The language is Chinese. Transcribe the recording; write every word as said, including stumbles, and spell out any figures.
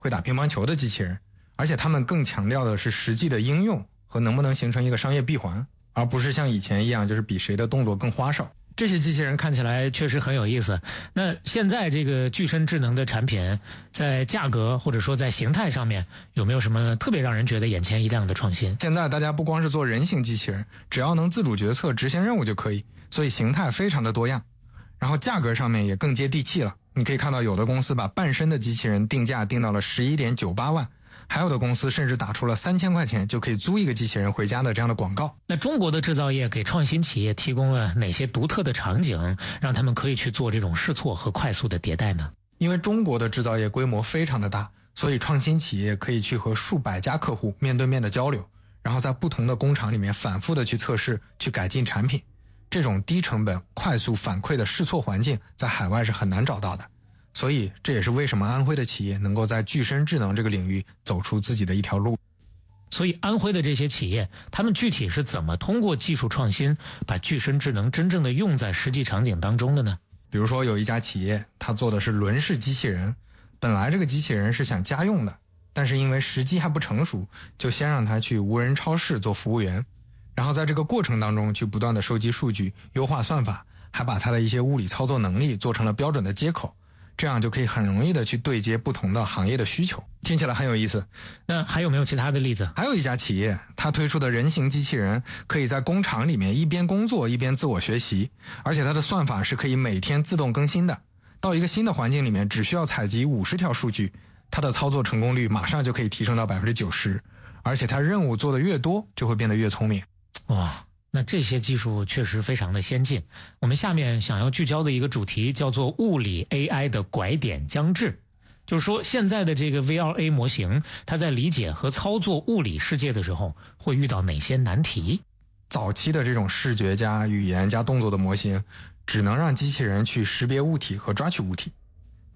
会打乒乓球的机器人，而且他们更强调的是实际的应用和能不能形成一个商业闭环，而不是像以前一样就是比谁的动作更花哨。 这些机器人看起来确实很有意思。那现在这个具身智能的产品在价格或者说在形态上面有没有什么特别让人觉得眼前一亮的创新？ 现在大家不光是做人形机器人，只要能自主决策执行任务就可以，所以形态非常的多样，然后价格上面也更接地气了。你可以看到有的公司把半身的机器人定价定到了 十一点九八万，还有的公司甚至打出了三千块钱就可以租一个机器人回家的这样的广告。 那中国的制造业给创新企业提供了哪些独特的场景，让他们可以去做这种试错和快速的迭代呢？ 因为中国的制造业规模非常的大，所以创新企业可以去和数百家客户面对面的交流，然后在不同的工厂里面反复的去测试，去改进产品。这种低成本快速反馈的试错环境在海外是很难找到的，所以这也是为什么安徽的企业能够在具身智能这个领域走出自己的一条路。 所以安徽的这些企业，他们具体是怎么通过技术创新把具身智能真正的用在实际场景当中的呢？ 比如说有一家企业，它做的是轮式机器人，本来这个机器人是想家用的，但是因为时机还不成熟，就先让它去无人超市做服务员，然后在这个过程当中去不断的收集数据，优化算法，还把它的一些物理操作能力做成了标准的接口，这样就可以很容易的去对接不同的行业的需求。听起来很有意思。 那还有没有其他的例子？ 还有一家企业，它推出的人形机器人可以在工厂里面一边工作一边自我学习，而且它的算法是可以每天自动更新的。到一个新的环境里面，只需要采集五十条数据，它的操作成功率马上就可以提升到 百分之九十， 而且它任务做得越多就会变得越聪明。 哇，那这些技术确实非常的先进。我们下面想要聚焦的一个主题叫做物理 A I 的拐点将至，就是说现在的这个 V R A 模型，它在理解和操作物理世界的时候会遇到哪些难题？ 早期的这种视觉加语言加动作的模型，只能让机器人去识别物体和抓取物体，